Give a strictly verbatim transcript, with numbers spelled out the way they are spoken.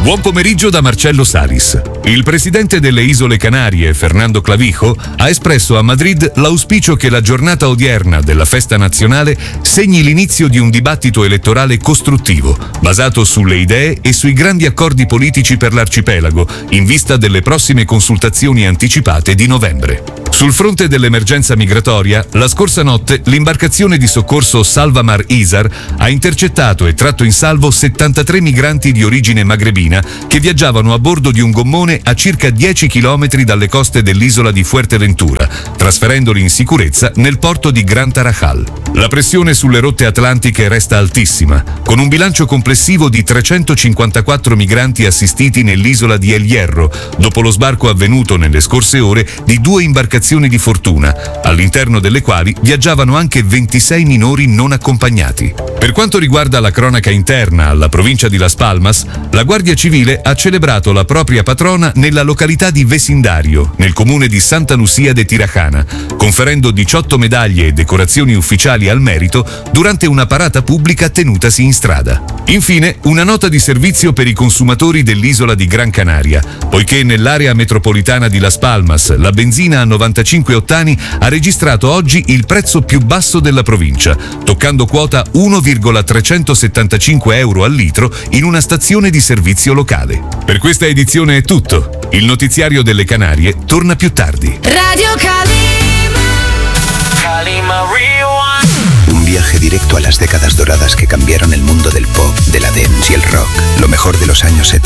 Buon pomeriggio da Marcello Salis. Il presidente delle Isole Canarie, Fernando Clavijo, ha espresso a Madrid l'auspicio che la giornata odierna della festa nazionale segni l'inizio di un dibattito elettorale costruttivo, basato sulle idee e sui grandi accordi politici per l'arcipelago, in vista delle prossime consultazioni anticipate di novembre. Sul fronte dell'emergenza migratoria, la scorsa notte l'imbarcazione di soccorso Salvamar Isar ha intercettato e tratto in salvo settantatré migranti di origine magrebina che viaggiavano a bordo di un gommone a circa dieci chilometri dalle coste dell'isola di Fuerteventura, trasferendoli in sicurezza nel porto di Gran Tarajal. La pressione sulle rotte atlantiche resta altissima, con un bilancio complessivo di trecentocinquantaquattro migranti assistiti nell'isola di El Hierro, dopo lo sbarco avvenuto nelle scorse ore di due imbarcazioni di fortuna, all'interno delle quali viaggiavano anche ventisei minori non accompagnati. Per quanto riguarda la cronaca interna alla provincia di Las Palmas, la Guardia Civile ha celebrato la propria patrona nella località di Vecindario, nel comune di Santa Lucia de Tirajana, conferendo diciotto medaglie e decorazioni ufficiali al merito durante una parata pubblica tenutasi in strada. Infine, una nota di servizio per i consumatori dell'isola di Gran Canaria, poiché nell'area metropolitana di Las Palmas la benzina a novantacinque ottani ha registrato oggi il prezzo più basso della provincia, toccando quota uno virgola trecentosettantacinque euro al litro in una stazione di servizio locale. Per questa edizione è tutto. Il notiziario delle Canarie torna più tardi. Radio Calima. Calima Rewind. Un viaje directo a las décadas doradas que cambiaron el mundo del pop, de la dance y el rock. Lo mejor de los años setenta.